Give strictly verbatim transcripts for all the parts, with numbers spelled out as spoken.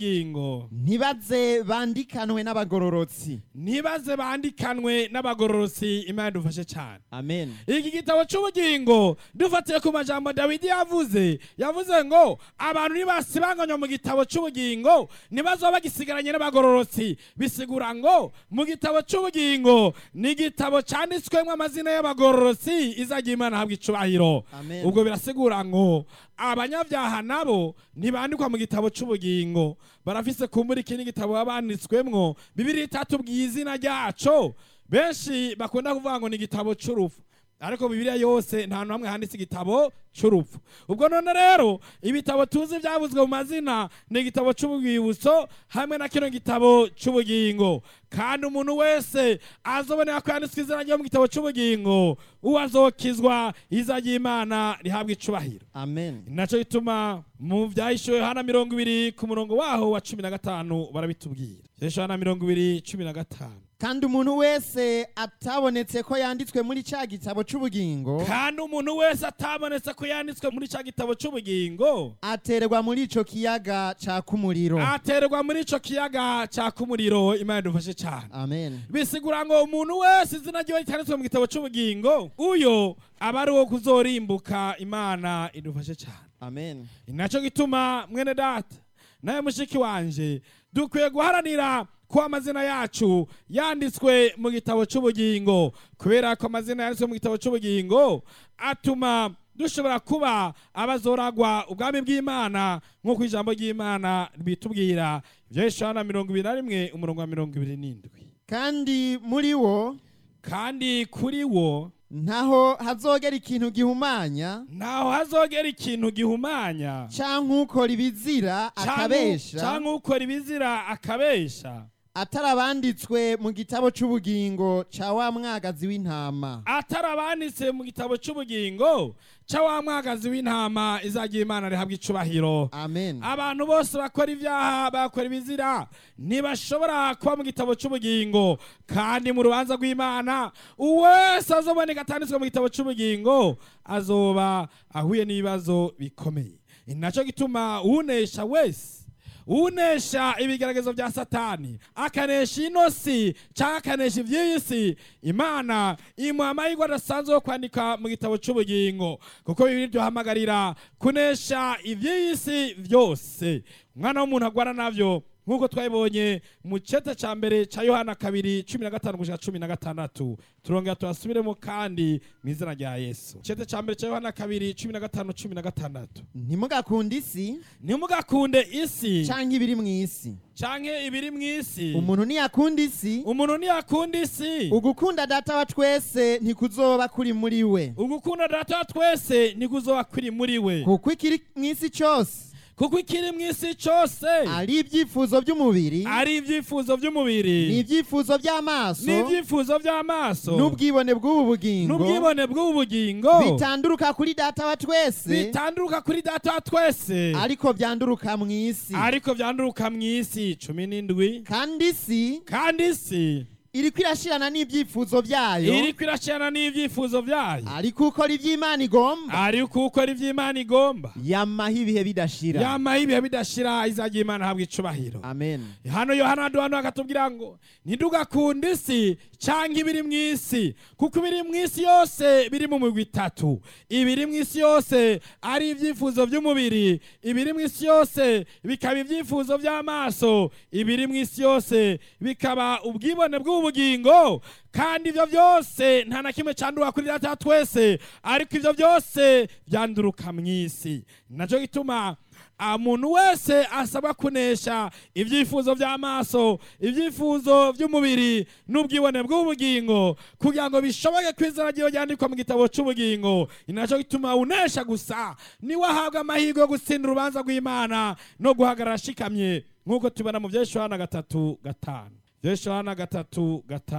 c'ubugingo ntibaze bandikanwe n'abagororotsi. ntibaze bandikanwe n'abagororotsi. Imana dufashe cyane. Amen. Iki gitabo c'ubugingo dufatiye ku majambo Dawidi yavuze yavuze ngo abantu nibasibanganywa mu gitabo c'ubugingo nibazoba bagisigaranye n'abagororotsi. Bisigura ngo mu gitabo c'ubugingo ni igitabo canditswemwo amazina y'abagororotsi izagira Imana habwa icubahiro. Amen. Ubwo birasigura ngo abanyabyaha nabo ntibandikwa mu gitabo c'ubugingo, barafise kumbura ikindi gitabo babanditswemwo. Bibiliya itatubwiye izina ryaco, benshi bakunda kuvuga ngo ni igitabo c'urupfu, ariko Bibiliya yose nta hamwe handitse igitabo c'urupfu. Ubwo none rero ibitabo tuzi byavuzwe mu mazina ni igitabo c'ubwibutso hamwe na kino gitabo c'ubugingo. Kandi umuntu wese azobonera ko yanditswe izina ryo mu gitabo c'ubugingo, uwo azokizwa iza ry'Imana rihabwa icubahiro. Amen. Naco gituma mu vyahishuwe Yohana mirongo ibiri ku murongo waho wa cumi na gatanu barabitubwira. Yohana mirongo ibiri cumi na gatanu. Kandi umuntu wese atabonetse ko yanditswe muri ca gitabo c'ubugingo, kandi umuntu wese atabonetse ko yanditswe muri ca gitabo c'ubugingo, aterwa muri ico kiyaga caka umuriro. aterwa muri ico kiyaga caka umuriro. Imana dufashe cyane. Amen. Bisigura ngo umuntu wese izina ryiwe cyanditswe mu gitabo c'ubugingo, uyo aba ari uwo kuzorimbuka. Imana idufashe cyane. Amen. Inaco gituma mwene data nawe mushiki wanje dukwiye guharanira ko amazina yacu yanditswe mu gitabo c'ubugingo, kubera ko amazina yanditswe mu gitabo c'ubugingo atuma dushobora kuba abazoragwa ubwami bw'Imana nk'uko ijambo ry'Imana bitubwira. Ivyo Yohana mirongo ibiri na rimwe umurongo wa mirongo ibiri n'indwi. Kandi muri wo, kandi kuri wo ntaho hazogera ikintu gihumanya, ntaho hazogera ikintu gihumanya, canke ukora ibizira akabesha, canke ukora ibizira akabesha, atarabanditswe mu gitabo c'ubugingo ca wa mwagazi w'intama. atarabanditse mu gitabo c'ubugingo ca wa mwagazi w'intama izagira Imana rihabwa icubahiro. Amen. Abantu bose bakora ibyaha bakora ibizira ntibashobora kuba mu gitabo c'ubugingo, kandi mu rubanza rw'Imana uwese azoboneka atanditswe mu gitabo c'ubugingo azoba ahuye n'ibibazo bikomeye. Inaco gituma unesha wese unesha ibigeragezo bya Satani akanesha inosi cyangwa akanesha ivy'isi, Imana imuha amahirwe adasanzwe yo kwandika mu gitabo c'ubugingo, kuko Bibiliya irahamagarira kunesha ivy'isi vyose umwana w'umuntu agwana navyo, nk'uko twabibonye mu cete ca mbere ca Yohana kabiri cumi na gatanu gushika cumi na gatandatu. Turongera turasubiremo kandi mu izina rya Yesu. Cete ca mbere ca Yohana kabiri cumi na gatanu cumi na gatandatu. Ntimugakunde isi, ntimugakunde isi canke ibiri mw'isi. canke ibiri mw'isi. Umuntu niyakunda isi, umuntu niyakunda isi, ugukunda data wa twese ntikuzoba kuri muri we. ugukunda data wa twese ntikuzoba kuri muri we. Kuko ikiri mw'isi cyose, kuko ikiri mw'isi cyose ari ibyifuzo by'umubiri, ari ibyifuzo by'umubiri, n'ibyifuzo by'amaso, n'ibyifuzo by'amaso, n'ubwibone bw'ubu bugingo, n'ubwibone bw'ubu bugingo, bitanduruka kuri data wa twese, bitanduruka kuri data wa twese, ariko byanduruka mw'isi. ariko byanduruka mw'isi. cumi n'indwi. Kandi isi, kandi isi iriko irashirana n'ibyifuzo byayo, iriko irashirana n'ibyifuzo byayo, ariko ukora ivy'Imana igomba, ariko ukora ivy'Imana igomba, yamaho ibihe bidashira. yamaho ibihe bidashira izagira Imana habwa icubahiro. Amen. Hano Yohana duhano akatubwira ngo ntidugakunde isi canke ibiri mw'isi, kuko ibiri mw'isi yose biri mu migwi itatu. Ibiri mw'isi yose ari ivyifuzo vy'umubiri, ibiri mw'isi yose bikaba ivyifuzo vy'amaso, ibiri mw'isi yose bikaba ubwibone bw'ubugingo. Kandi ivyo vyose nta na kimwe canduka kuri data twese, ariko ivyo byose byanduruka mw'isi. Naco gituma umuntu wese asabwa kunesha ibyifuzo by'amaso, ibyifuzo by'umubiri n'ubwibone bw'ubugingo, kugira ngo bishoboke kwizera ryiwe ryandikwa mu gitabo c'ubugingo. Inaco gituma unesha gusa niwe ahabwa amahirwe yo gutsinda urubanza rw'Imana no guhagarara ashikamye, nk'uko tubona mu vya Yohana gatatu gatanu. Yohana gatatu gatanu.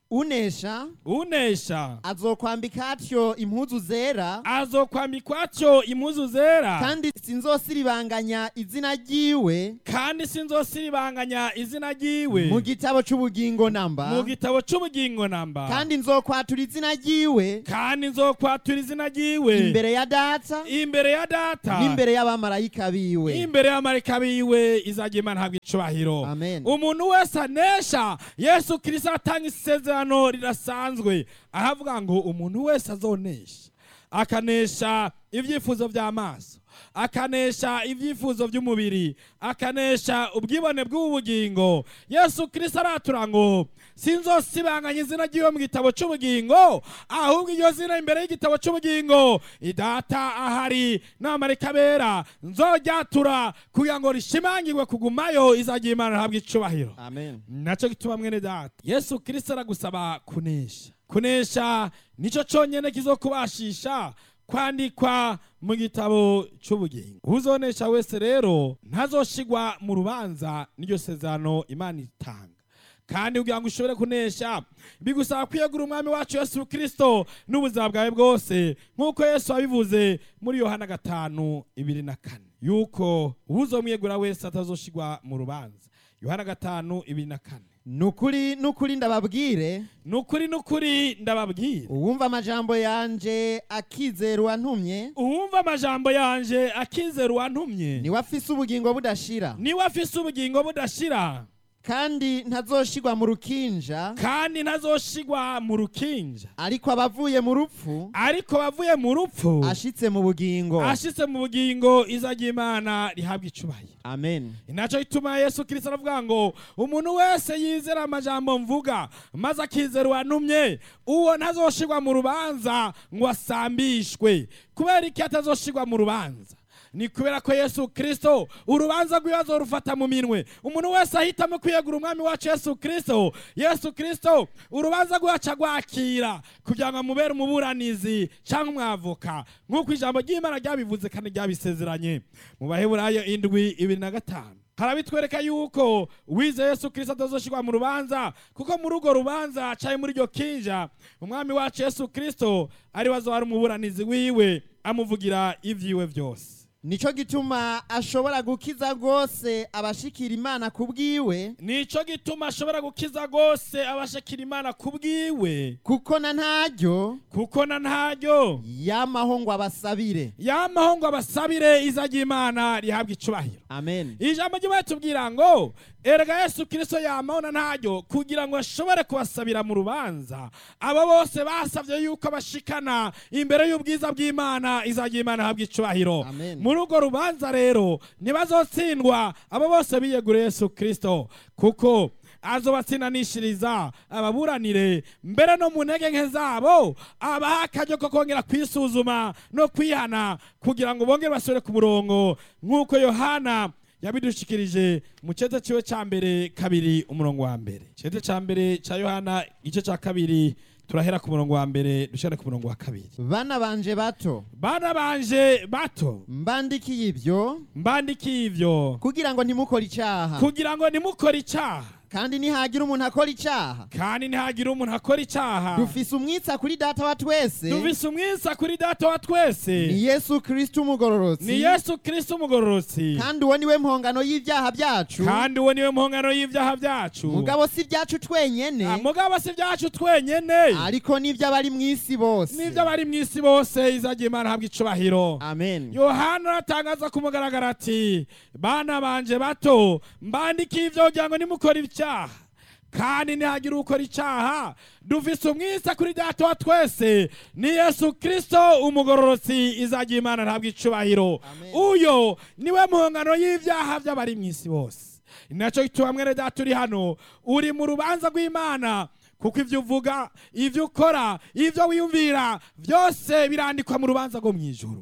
unesha unesha azokwambika atyo impuzu zera azokwambikwa atyo impuzu zera kandi sinzosiribanganya izina ryiwe kandi sinzosiribanganya izina ryiwe mu gitabo c'ubugingo namba mu gitabo c'ubugingo namba kandi nzokwatura izina ryiwe kandi nzokwatura izina ryiwe imbere ya data imbere ya data n'imbere y'abamarayika biwe imbere y'amarayika biwe izagira Imana habwa icubahiro. Amen. Umuntu wese anesha Yesu Kristo atanga isezerano rirasanzwe ahavuga ngo umuntu wese azonesha akanesha ivyifuzo vy'amaso akanesha ivyifuzo vy'umubiri akanesha ubwibone bw'ubugingo. Yesu Kristo aratura ngo sinzosibanganya izina ryiwe mu gitabo c'ubugingo ahubwo iryo zina imbere y'igitabo c'ubugingo idata ahari n'amarayika bera nzoryatura kugira ngo rishimangirwe kugumayo izagira Imana habwa icubahiro. Amen. Naco gituma mwene data Yesu Kristo aragusaba kunesha. Kunesha nico conyene kizokubashisha kwandikwa mu gitabo c'ubugingo. Uzonesha wese rero ntazoshigwa mu rubanza n'iryo sezerano Imana itanga. Kandi kugira ngo ushobore kunesha bigusaba kwiyegura umwami wacu Yesu Kristo n'ubuzima bwawe bwose nk'uko Yesu abivuze muri Yohana gatanu ibiri na kane yuko uzomwiyegura wese atazoshigwa mu rubanza. Yohana gatanu ibiri na kane. Nukuri nukuri ndababwire nukuri nukuri ndababwire uwumva amajambo yanje akizera uwantumye uwumva amajambo yanje akizera uwantumye niwe afise ubugingo budashira niwe afise ubugingo budashira kandi ntazoshigwa mu rukinja kandi ntazoshigwa mu rukinja ariko abavuye mu rupfu ariko bavuye mu rupfu ashitse mu bugingo ashitse mu bugingo izagira Imana rihabwa icubahiro. Amen. Inaco ituma Yesu Kristo aravuga ngo umuntu wese yizera amajambo mvuga maze akizera uwantumye uwo ntazoshigwa mu rubanza ngo asambishwe. Kubera iki atazoshigwa mu rubanza? Ni kubera ko Yesu Kristo urubanza rw'ibibazo rufata mu minwe. Umuntu wese ahitamo kwiyegura umwami wacu Yesu Kristo Yesu Kristo urubanza rwaca rwakira kugira ngo amubere umuburanizi cyangwa umwavoka nk'uko ijambo ry'Imana ryabivuze kandi ryabisezeranye mu Baheburayo indwi ibiri na gatanu. Harabitwereka yuko wize Yesu Kristo atazoshigwa mu rubanza kuko muri urwo rubanza caye muri ryo kinja umwami wacu Yesu Kristo ari wazohara umuburanizi wiwe amuvugira ivyiwe vyose. Nico gituma ashobora gukiza gose abashikira Imana kubwiwe nico gituma ashobora gukiza gose abashikira Imana kubwiwe kuko na ntaryo kuko na ntaryo yamaho ngo abasabire yamaho ngo abasabire izagira Imana rihabwa icubahiro. Amen. Ijambo ry'Imana tubwira ngo erega Yesu Kristo yamaho na ntaryo kugira ngo ashobore kubasabira mu rubanza abo bose basavye yuko bashikana imbere y'ubwiza bw'Imana izagira Imana habwa icubahiro. Amen. Muri urwo rubanza rero ntibazotsindwa abo bose biyeguriye Yesu Kristo kuko azobatsindanishiriza ababuranire mbere no mu ntege nke zabo abaha akaryo ko kongera kwisuzuma no kwihana kugira ngo bongere basubire ku murongo nk'uko Yohana yabidushikirije mu cete ciwe ca mbere kabiri umurongo wa mbere. Cete ca mbere ca Yohana igice ca kabiri turahera ku murongo wa mbere dushare ku murongo wa kabiri. Bana banje bato bana banje bato mbandikiye ivyo mbandikiye ivyo kugira ngo ntimukore icaha kugira ngo ntimukore icaha kandi nihagira umuntu akora icaha kandi ntihagira umuntu akora icaha dufise umwitsa kuri data wa twese dufise umwitsa kuri data wa twese ni Yesu Kristo umugororotsi ni Yesu Kristo umugororotsi kandi uwo niwe mpongano y'ivyaha byacu kandi uwo niwe mpongano y'ivyaha byacu mugabo si byacu twenyene mugabo si byacu twenyene ariko nivyo abari mw'isi bose nivyo abari mw'isi bose izagira Imana habwa icubahiro. Amen. Yohana aratangaza ku mugaragaro ati bana banje bato mbandikiye ivyo kugira ngo nimukore icyaha kandi ntihagira ukora icyaha dufise umwisa kuri data wa twese ni Yesu Kristo umugororotsi izagira Imana ntabwo icubahiro. Uyo niwe mpongano y'ivyaha by'abari mw'isi bose. Inaco gituma mwene data uri hano uri mu rubanza rw'Imana kuko ivyo uvuga ivyo ukora ivyo wiyumvira vyose birandikwa mu rubanza rwo mw'ijuru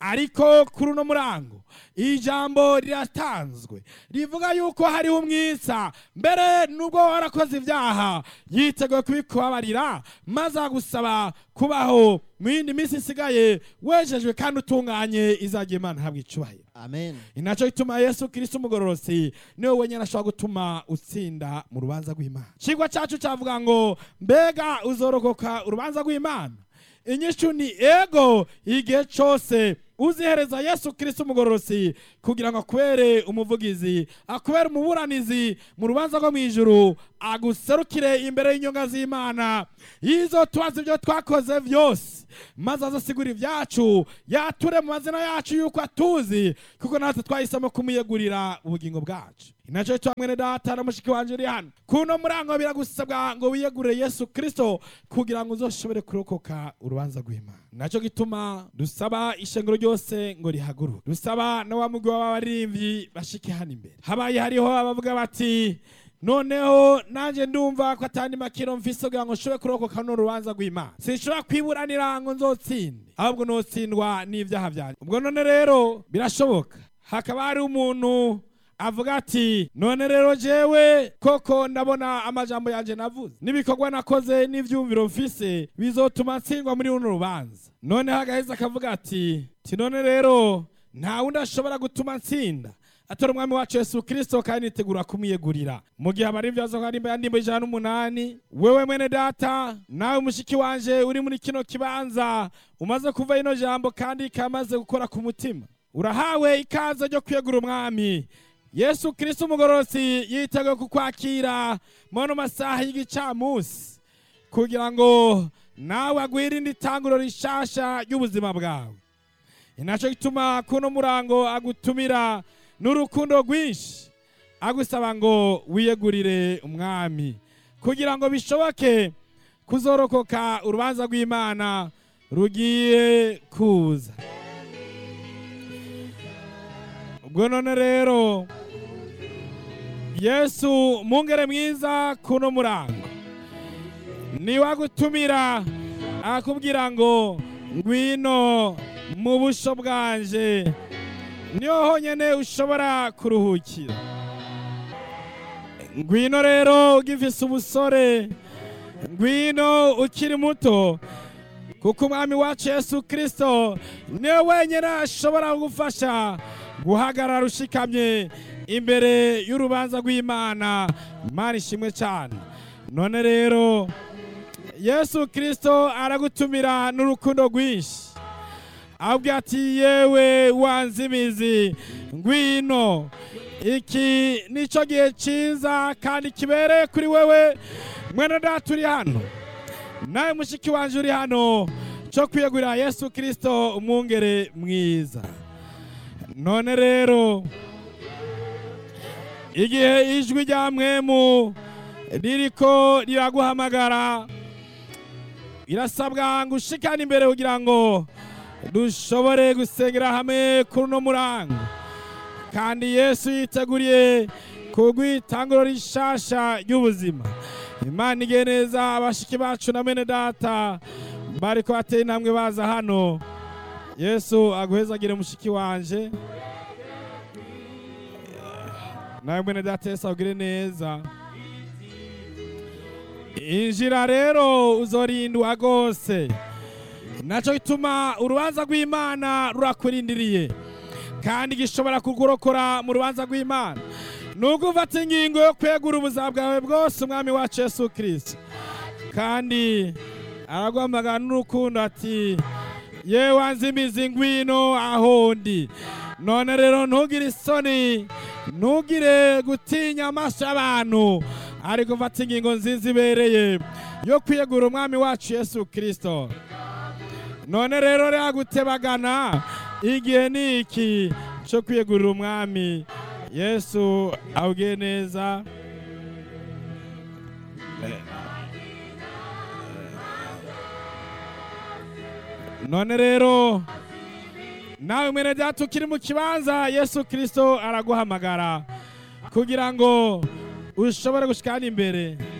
ariko kuri uno murango ijambo riratanzwe rivuga yuko hariho umwitsa mbere nubwo warakoze ibyaha yiteguye kubikubabarira maze agusaba kubaho mu yindi minsi isigaye wejejwe kandi utunganye izagiye Imana habwa icubahiro. Amen. Inacho ituma Yesu Kristo umugororosi niwe wenyine ashobora gutuma utsinda mu rubanza rw'Imana. Cigwa cacu cavuga ngo mbega uzorokoka urubanza rw'Imana? Inyishu ni ego igihe cose uzihereza Yesu Kristo umugororosi kugira ngo akubere umuvugizi, akubere umuburanizi mu rubanza rwo mwijuru, aguserukire imbere y'inyonga z'Imana yizo tubaza ibyo twakoze vyose, maze azasigura ibyacu, yature mu mazina yacu yuko atuzi, kuko natwe twahisemo kumuyegurira ubugingo bwacu. Inacho itwa mwene data na mushiki wanje uri hano, kuno murango biragusabwa ngo wiyegurire Yesu Kristo kugira ngo uzoshobore kurokoka urubanza rw'Imana. Naco gituma dusaba ishengero ryose ngo rihaguruke, dusaba na wa mugwi w'abaririmbyi bashike hano imbere. Habaye hariho abavuga bati noneho nanje ndumva ko atandi makiro mfise kugira ngo nshobore kurokoka no rubanza rw'Imana, sinshobora kwiburanira ngo nzotsinde, ahubwo notsindwa n'ivyaha vyanje. Ubwo none rero birashoboka hakaba hari umuntu avuga ati none rero jewe koko ndabona amajambo yanje navuze n'ibikorwa nakoze n'ivyumviro mfise bizotuma ntsindwa muri runo rubanza. None hagaheza akavuga ati ti none rero nta wundi ashobora gutuma ntsinda atari umwami wacu Yesu Kristo, kandi nitegura kumuyegurira. Mu gihe abari vyazo kandi yandimba ijana n'umunani, wewe mwene data nawe mushiki wanje uri muri kino kibanza umaze kuva ino jambo kandi kamaze gukora ku mutima, urahawe ikaze ryo kwiyegura umwami Yesu Kristo umugororosi. Yiteguye kukwakira mu masaha y'igicamunsi kugira ngo nawe agwirinde itanguro rishasha ry'ubuzima bwawe. Inaco gituma kuno murango agutumira n'urukundo rwinshi, agusaba ngo wiyegurire umwami kugira ngo bishoboke kuzorokoka urubanza rw'Imana rugiye kuza. Ubwo none rero Yesu mungere mwiza kuno murango niwe agutumira akubwira ngo ngwino mu busho bwanje, niho honyene ushobora kuruhukira. Ngwino rero ugifise ubusore, ngwino ukiri muto, kuko umwami wacu Yesu Kristo niwe wenyene ashobora kugufasha guhagarara ushikamye imbere y'urubanza rw'Imana. Imana ishimwe cyane. None rero Yesu Kristo aragutumira n'urukundo rwinshi, abwira ati yewe wanzimizi ngwino, iki nico gihe ciza kandi kibereye kuri wewe mwene data uri hano, nawe mushiki wanje uri hano, cyo kwiyegurira Yesu Kristo umwungere mwiza. None rero igihe ijwi rya mwemu ririko riraguhamagara, birasabwa ngo ushikane imbere kugira ngo dushobore gusengera hamwe kuri uno murango, kandi Yesu yiteguriye kugwitanguro rishasha ry'ubuzima. Imana igihe neza abashiki bacu na mene data bariko bateye intambwe baza hano. Yesu aguhezagire mushiki wanje, nawe mwene data Yesu agire neza. Injira rero uzorindwa gose, naco gituma urubanza rw'Imana rurakurindiriye kandi gishobora kugurokora mu rubanza rw'Imana nuko ufata ingingo yo kwegura ubuzima bwawe bwose umwami wacu Yesu Kristo, kandi araguhamagara n'urukundo ati yewe wanzimizi ngwino aho ndi. None rero ntugire isoni, ntugire gutinya amaso y'abantu, ariko ufata ingingo nziza ibereye yo kwiyegura umwami wacu Yesu Kristo. None rero ragutebagana igihe niki cyo kwiyegurira umwami Yesu awugiye neza. None rero nawe mwene data ukiri mu kibanza, Yesu Kristo araguhamagara kugira ngo ushobore gushikana imbere